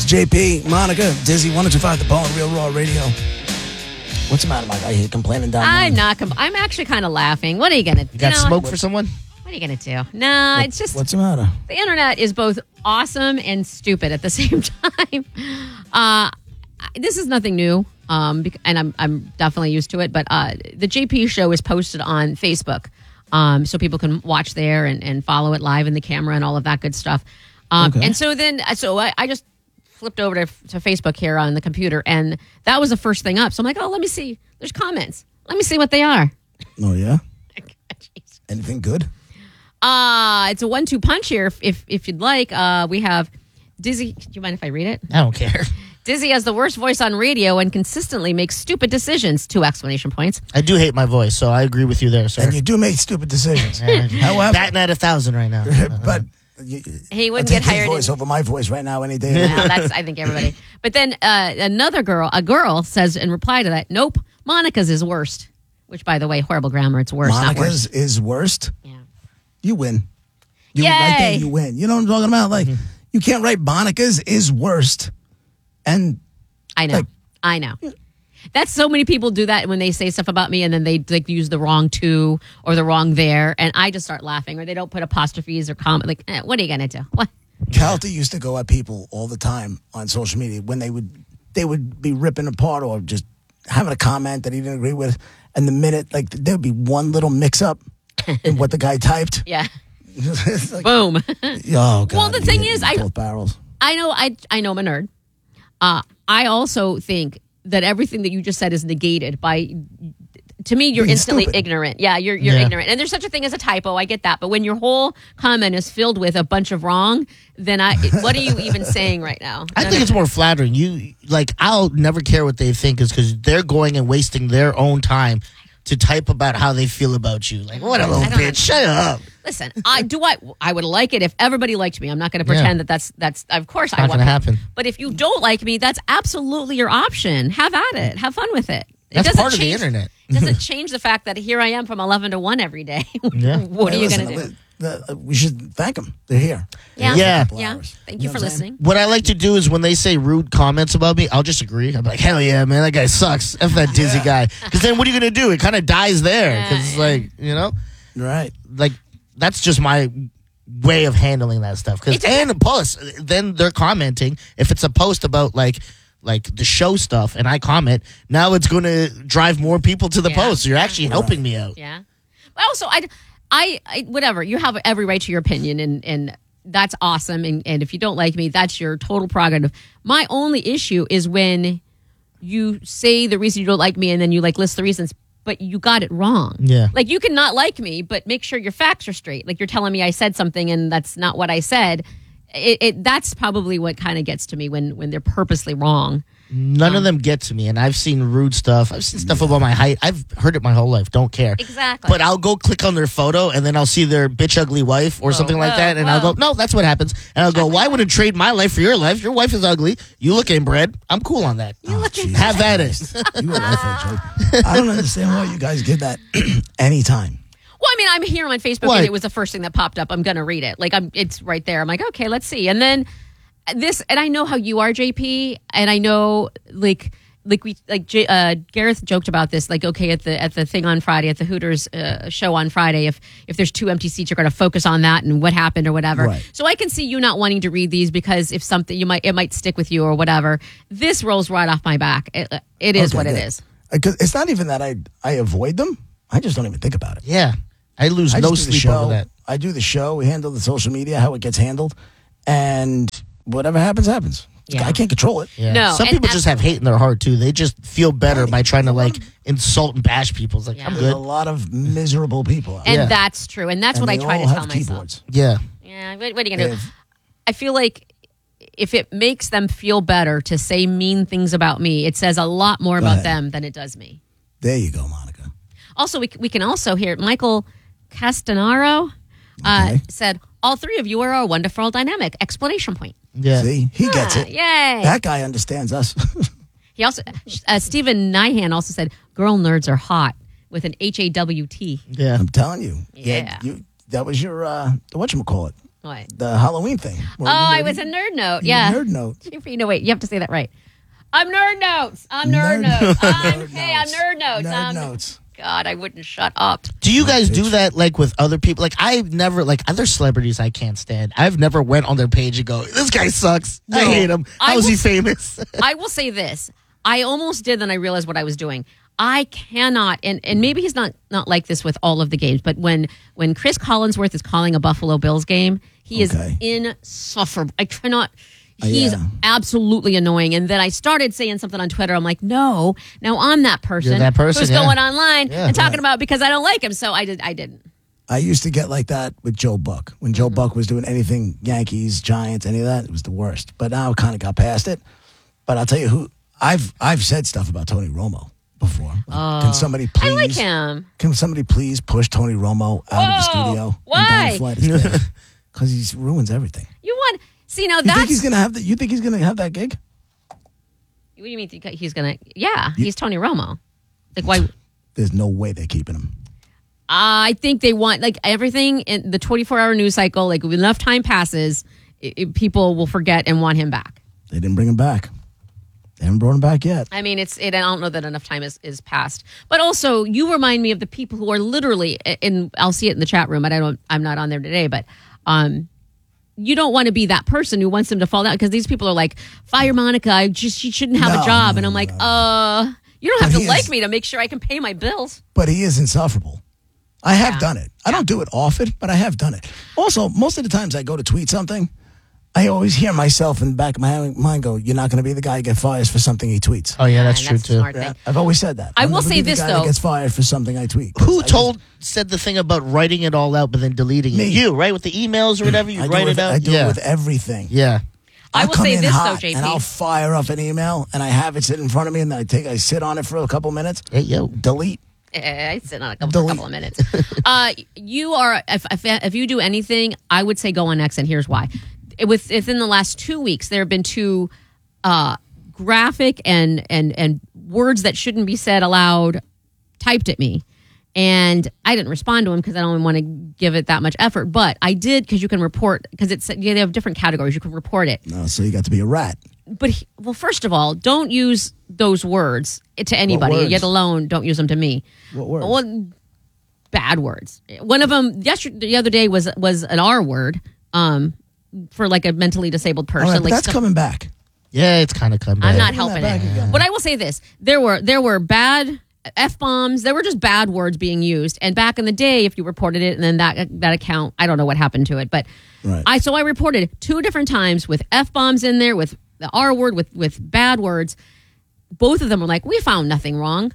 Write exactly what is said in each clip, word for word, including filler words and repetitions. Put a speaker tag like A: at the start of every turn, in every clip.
A: J P, Monica, Dizzy, one oh two point five The Bone, Real Raw Radio. What's the matter, Mike? I hear complaining down
B: I'm
A: there.
B: not. Com- I'm actually kind of laughing. What are you gonna?
C: You got
B: you know,
C: smoke for someone?
B: What are you gonna do? No,
A: What-
B: it's just
A: What's the matter?
B: the internet is both awesome and stupid at the same time. Uh, this is nothing new, um, bec- and I'm I'm definitely used to it. But uh, the J P show is posted on Facebook, um, so people can watch there and, and follow it live in the camera and all of that good stuff. Um,
A: Okay.
B: And so then, so I, I just flipped over to, to Facebook here on the computer, and that was the first thing up. So I'm like, oh, let me see. There's comments. Let me see what they are.
A: Oh, yeah?
B: Jeez.
A: Anything good?
B: Uh, it's a one two punch here if, if, if you'd like. Uh, we have Dizzy. Do you mind if I read it?
C: I don't care.
B: Dizzy has the worst voice on radio and consistently makes stupid decisions. Two exclamation points.
C: I do hate my voice, so I agree with you there, sir.
A: And you do make stupid decisions.
C: Yeah.
A: However,
C: Batting at a thousand right now.
A: but you,
B: He wouldn't
A: I'll take
B: get hired
A: his voice
B: in-
A: over my voice right now any day.
B: Well, that's, I think, everybody. But then uh, another girl, a girl, says in reply to that, nope, Monica's is worst. Which, by the way, horrible grammar. It's worse, not
A: Monica's
B: worse.
A: is worst.
B: Yeah.
A: You win. You
B: Yay!
A: right there, you win. You know what I'm talking about? Like, you can't write Monica's is worst. And
B: I know.
A: Like-
B: I know. That's so many people do that when they say stuff about me and then they like use the wrong to or the wrong there. And I just start laughing or they don't put apostrophes or comment. Like, eh, what are you going to do? What?
A: Calta used to go at people all the time on social media when they would they would be ripping apart or just having a comment that he didn't agree with. And the minute, like, there would be one little mix up in what the guy typed.
B: Yeah.
A: It's like,
B: Boom.
A: oh, God.
B: Well, the
A: you
B: thing
A: hit
B: is,
A: me
B: I-
A: both barrels.
B: I know I I know I'm a nerd. Uh, I also think that everything that you just said is negated by. To me, you're
A: Being
B: instantly
A: stupid.
B: ignorant. Yeah, you're you're
C: Yeah.
B: ignorant, and there's such a thing as a typo. I get that, but when your whole comment is filled with a bunch of wrong, then I what are you even saying right now?
C: I think it's more flattering. You like, I'll never care what they think, is because they're going and wasting their own time to type about how they feel about you. Like, what a little
B: I don't
C: bitch! Shut up.
B: Listen, I do. I I would like it if everybody liked me. I'm not going to
C: Yeah.
B: pretend that that's that's. Of course, I
C: Not
B: want
C: gonna
B: that.
C: happen.
B: But if you don't like me, that's absolutely your option. Have at it. Have fun with it. It
C: That's
B: doesn't
C: part of the
B: change-
C: internet.
B: It doesn't change the fact that here I am from eleven to one every day.
C: Yeah.
B: What are
A: Hey,
B: you
A: listen,
B: going to do?
A: the- the- we should thank them. They're here.
B: Yeah.
C: Yeah.
A: Couple
B: Yeah.
A: hours.
B: Thank you,
A: know
B: for
A: what I'm saying?
B: listening.
C: What I like to do is when they say rude comments about me, I'll just agree. I'm like, hell yeah, man, that guy sucks. F that Dizzy
A: Yeah.
C: guy. Because then what are you going to do? It kind of dies there. Because it's
B: Yeah.
C: like, you know,
A: Right.
C: like, that's just my way of handling that stuff. Because,
B: It's a-
C: and plus, then they're commenting. If it's a post about, like, like the show stuff and I comment, now it's going to drive more people to the
B: Yeah.
C: post. So you're actually
A: Right.
C: helping me out.
B: Yeah. But also, I, I, I, whatever. You have every right to your opinion, and and that's awesome. And and if you don't like me, that's your total prerogative. My only issue is when you say the reason you don't like me, and then you like list the reasons, but you got it wrong.
C: Yeah.
B: Like you can not like me, but make sure your facts are straight. Like you're telling me I said something and that's not what I said. It, it that's probably what kind of gets to me when when they're purposely wrong.
C: None of them get to me, and I've seen rude stuff. I've seen stuff about my height. I've heard it my whole life. Don't care.
B: Exactly.
C: But I'll go click on their photo, and then I'll see their bitch ugly wife or something like
B: whoa,
C: that, and I'll
B: whoa.
C: go, no, that's what happens. And I'll go, well, I wouldn't trade my life for your life. Your wife is ugly. You look inbred. I'm cool on that.
A: Oh, Jesus
C: Have at it.
A: Christ. You were right for a joke. I don't understand why you guys get that anytime.
B: Well, I mean, I'm here on Facebook,
C: What?
B: and it was the first thing that popped up. I'm gonna read it. Like, I'm, it's right there. I'm like, okay, let's see. And then this, and I know how you are, J P, and I know, like, like we, like J, uh, Gareth joked about this. Like, okay, at the at the thing on Friday, at the Hooters uh, show on Friday, if if there's two empty seats, you're gonna focus on that and what happened or whatever.
A: Right.
B: So I can see you not wanting to read these because if something you might it might stick with you or whatever. This rolls right off my back. It, it is
A: Okay,
B: what it
A: good.
B: is.
A: Because it's not even that I I avoid them. I just don't even think about it.
C: Yeah. I lose
A: I
C: no
A: just do the
C: sleep
A: show.
C: over that.
A: I do the show. We handle the social media, how it gets handled, and whatever happens, happens.
B: Yeah.
A: I can't control it.
C: Yeah.
B: No,
C: Some
B: and
C: people just have hate in their heart, too. They just feel better by trying to, like, insult and bash people. It's like,
B: Yeah.
C: I'm
A: There's a
C: good.
A: lot of miserable people. out
B: And
A: there.
C: Yeah.
B: that's true. And that's
A: And
B: what I
A: they
B: try
A: all
B: to tell
A: have
B: myself.
A: keyboards.
C: Yeah.
B: Yeah, what, what are you gonna do?
A: If-
B: I feel like if it makes them feel better to say mean things about me, it says a lot more about
A: ahead.
B: them than it does me.
A: There you go, Monica.
B: Also, we we can also hear Michael Castanaro uh,
A: Okay.
B: said, "All three of you are a wonderful dynamic!" Exclamation point.
C: Yeah.
A: See, he gets
B: Ah,
A: it.
B: Yay!
A: That guy understands us.
B: He also uh, Stephen Nyhan also said, "Girl nerds are hot" with an H A W T.
C: Yeah.
A: I'm telling you.
B: Yeah.
A: You, that was your uh, whatchamacallit.
B: What?
A: The Halloween thing.
B: Oh, I was a nerd note. Yeah.
A: Nerd note.
B: No, wait. You have to say that right. I'm nerd notes. I'm nerd,
A: Nerd-
B: notes. I'm,
A: Nerd
B: hey, I'm
A: notes.
B: nerd notes.
A: Nerd
B: I'm,
A: notes.
B: God, I wouldn't shut up.
C: Do you guys do
A: bitch.
C: that like with other people? Like I've never like other celebrities I can't stand. I've never went on their page and go, "This guy sucks. I
B: No.
C: hate him.
B: I
C: How is
B: will-
C: he famous?"
B: I will say this. I almost did, then I realized what I was doing. I cannot, and, and maybe he's not not like this with all of the games, but when when Chris Collinsworth is calling a Buffalo Bills game, he
A: Okay.
B: is insufferable. I cannot. He's
A: yeah.
B: absolutely annoying. And then I started saying something on Twitter. I'm like, no, now I'm that person,
C: You're that person,
B: who's
C: yeah.
B: going online
C: Yeah.
B: and talking
A: Right.
B: about because I don't like him. So I did. I didn't.
A: I used to get like that with Joe Buck. When Joe
B: Mm-hmm.
A: Buck was doing anything, Yankees, Giants, any of that, it was the worst. But now I kind of got past it. But I'll tell you who, I've I've said stuff about Tony Romo before. Like, can somebody please?
B: I like him.
A: Can somebody please push Tony Romo out of the
B: Whoa.
A: studio?
B: Why?
A: And down a flight of stairs? Because he ruins everything.
B: You want see now
A: You
B: that's
A: think he's gonna have that? You think he's gonna have that gig?
B: what do you mean think he's gonna? Yeah, he's Tony Romo. Like why?
A: There's no way they're keeping him.
B: I think they want like everything in the twenty-four hour news cycle. Like when enough time passes, it, it- people will forget and want him back.
A: They didn't bring him back. They haven't brought him back yet.
B: I mean, it's. It, I don't know that enough time is, is passed. But also, you remind me of the people who are literally. And I'll see it in the chat room. But I don't. I'm not on there today. But um, you don't want to be that person who wants them to fall down because these people are like, fire Monica. I just she shouldn't have
A: No,
B: a job.
A: no,
B: and I'm
A: no,
B: like,
A: no.
B: uh, you don't have
A: But
B: to
A: he
B: like
A: is-
B: me to make sure I can pay my bills.
A: But he is insufferable. I have
B: Yeah.
A: done it. I don't do it often, but I have done it. Also, most of the times I go to tweet something, I always hear myself in the back of my mind go, "You're not going to be the guy who gets fired for something he tweets."
C: Oh yeah, that's
B: And
C: true
B: that's a
C: too.
B: smart
A: Yeah,
B: thing.
A: I've always said that.
B: I
A: I'll
B: will
A: never
B: say
A: be the
B: this,
A: guy
B: though.
A: that gets fired for something I tweet.
C: Who
A: I
C: told said the thing about writing it all out but then deleting
A: Me.
C: it? You, right? With the emails or whatever, you
A: I do
C: write
A: with,
C: it out.
A: I do
C: yeah.
A: it with everything.
C: yeah.
B: I
A: I'll
B: will
A: come
B: say
A: in
B: this, though,
A: hot,
B: J P.
A: and I'll fire up an email, and I have it sitting in front of me, and I take, I sit on it for a couple minutes,
C: Hey yo.
A: delete.
B: Eh, I sit on a couple, for a
A: Delete.
B: couple of minutes. uh, you are if, if if you do anything, I would say go on X, and here's why. It, with, within the last two weeks, there have been two uh, graphic and and and words that shouldn't be said aloud typed at me, and I didn't respond to them because I don't want to give it that much effort. But I did because you can report because it's you know, they have different categories. You can report it.
A: No, so you got to be a rat.
B: But he, well, first of all, don't use those words to anybody.
A: words?
B: Yet alone, don't use them to me.
A: What words?
B: Well, bad words. One of them yesterday, the other day was was an R word, um, for like a mentally disabled person.
A: All right, but
B: like
A: that's
B: stuff-
A: coming back.
C: Yeah, it's kind of come back.
B: I'm not
A: Bring that
B: helping
A: back
B: it.
A: again.
B: But I will say this: there were there were bad f bombs. There were just bad words being used. And back in the day, if you reported it, and then that that account, I don't know what happened to it, but
A: Right.
B: I so I reported two different times with f bombs in there, with the R word, with with bad words. Both of them were like, we found nothing wrong.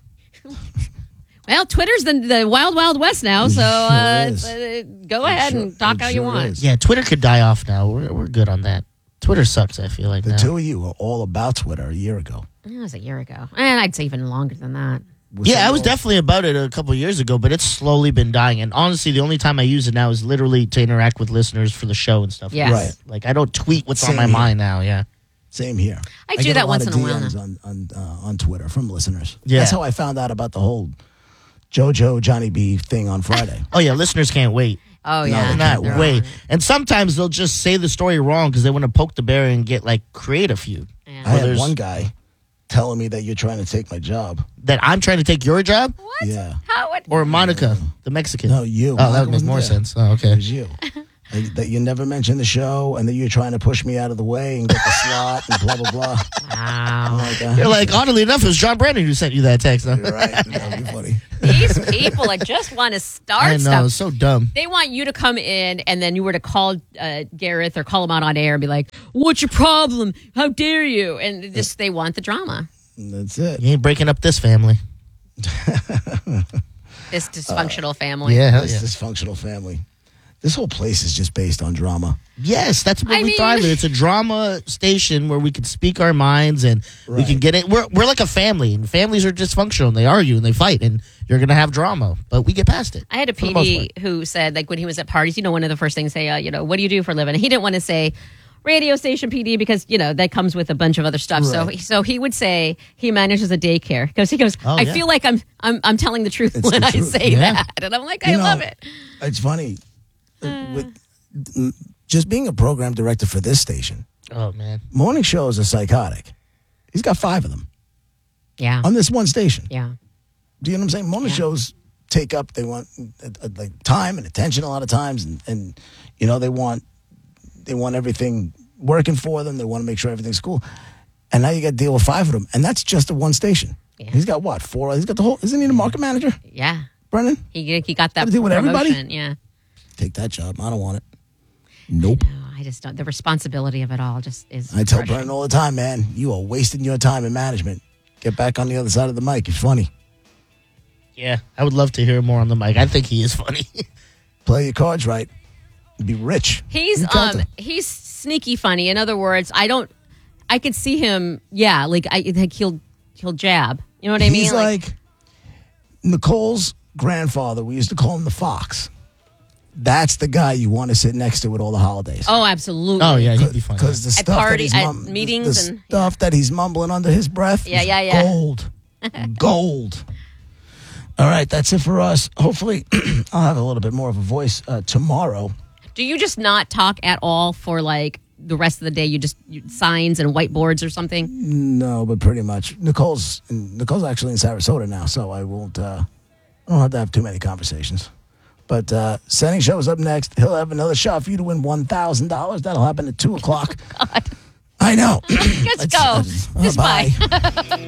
B: Well, Twitter's the, the wild, wild west now, so uh,
A: Sure is.
B: uh, go ahead
A: sure-
B: and talk
A: it
B: how you
A: sure
B: want.
A: is.
C: Yeah, Twitter could die off now. We're we're good on that. Twitter sucks, I feel like
A: The
C: now.
A: two of you were all about Twitter a year ago.
B: That was a year ago, and I'd say even longer than that.
C: Yeah, I was definitely about it a couple of years ago, but it's slowly been dying. And honestly, the only time I use it now is literally to interact with listeners for the show and stuff.
B: Yes.
A: Right.
C: Like I don't tweet what's
A: Same
C: on my
A: here.
C: mind now. Yeah.
A: Same here.
B: I do
A: get
B: that
A: a lot
B: once
A: of
B: in a while
A: D Ms
B: now.
A: on on uh, on Twitter from listeners.
C: Yeah.
A: That's how I found out about the whole JoJo Johnny B thing on Friday.
C: Oh yeah, listeners can't wait.
B: Oh
A: No,
B: yeah,
A: they're
C: Not
B: They're
C: wait.
B: on it.
C: And sometimes they'll just say the story wrong because they want to poke the bear and get like create a feud.
B: Yeah.
A: I had
C: there's-
A: one guy telling me that you're trying to take my job.
C: That I'm trying to take your job,
B: What?
A: Yeah.
B: How? What?
C: or Monica, the Mexican.
A: No, you.
C: Oh, that
A: Monica
C: would make
A: wasn't
C: more
A: there.
C: sense. Oh, okay.
A: It was you. Like, that you never mentioned the show, and that you're trying to push me out of the way and get the slot, and blah blah blah.
B: Wow.
A: Like, uh,
C: You're like, oddly enough, it was John Brandon who sent you that text. Huh?
A: you're right. That would be funny.
B: These people that just want to start
C: I know,
B: stuff.
C: it's so dumb.
B: They want you to come in and then you were to call uh, Gareth or call him out on air and be like, "What's your problem? How dare you?" And it just they want the drama.
A: And that's it.
C: You ain't breaking up this family.
B: This dysfunctional family.
C: Yeah, hell
A: This
C: yeah.
A: dysfunctional family. This whole place is just based on drama.
C: Yes, that's what
B: I
C: we
B: mean-
C: thrive in. It's a drama station where we can speak our minds and we
A: Right.
C: can get it. We're we're like a family, and families are dysfunctional. And they argue and they fight, and you're gonna have drama, but we get past it.
B: I had a
C: For the most
B: P D
C: part.
B: who said, like, when he was at parties, you know, one of the first things say, uh, you know, what do you do for a living? And he didn't want to say radio station P D because, you know, that comes with a bunch of other stuff. So,
A: Right.
B: so he would say he manages a daycare because he goes,
C: Oh,
B: I
C: yeah.
B: feel like I'm, I'm, I'm telling the truth
A: It's
B: when
A: the
B: I
A: truth.
B: say
C: Yeah.
B: that. And I'm like,
A: You
B: I
A: know,
B: love it.
A: It's funny. Uh, With just being a program director for this station,
C: Oh man.
A: morning shows are psychotic. He's got five of them
B: Yeah.
A: on this one station.
B: Yeah.
A: Do you know what I'm saying? Morning
B: Yeah.
A: shows take up, they want uh, uh, like time and attention a lot of times, and, and you know they want they want everything working for them. They want to make sure everything's cool. And now you got to deal with five of them, and that's just a one station.
B: Yeah.
A: He's got what four? He's got the whole. Isn't he the market manager,
B: Yeah.
A: Brennan?
B: He he got that
A: Gotta deal with everybody?
B: promotion. Yeah.
A: Take that job. I don't want it. Nope.
B: No, I just don't. The responsibility of it all just is.
A: I tell
B: crushing.
A: Brennan all the time, man. You are wasting your time in management. Get back on the other side of the mic. It's funny.
C: Yeah, I would love to hear more on the mic. I think he is funny.
A: Play your cards right. Be rich.
B: He's
A: You count
B: um
A: them.
B: he's sneaky funny. In other words, I don't. I could see him. Yeah, like I think he'll he'll jab. You know what I mean?
A: He's like, Nicole's grandfather. We used to call him the Fox. That's the guy you want to sit next to at all the holidays.
B: oh, absolutely.
C: Oh yeah, he'd be funny.
A: Because the
B: At
A: stuff
B: party-
A: that he's
B: at
A: mum-
B: meetings
A: the
B: and-
A: stuff that he's mumbling under his breath,
B: Yeah,
A: is
B: yeah, yeah.
A: gold, gold. All right, that's it for us. Hopefully, I'll have a little bit more of a voice uh, tomorrow.
B: Do you just not talk at all for like the rest of the day? You just you, signs and whiteboards or something?
A: No, but pretty much. Nicole's Nicole's actually in Sarasota now, so I won't. Uh, I don't have to have too many conversations. But uh, Setting Show is up next. He'll have another shot for you to win one thousand dollars. That'll happen at two o'clock.
B: God.
A: I know.
B: Let's go.
A: uh,
B: Just bye.
A: bye.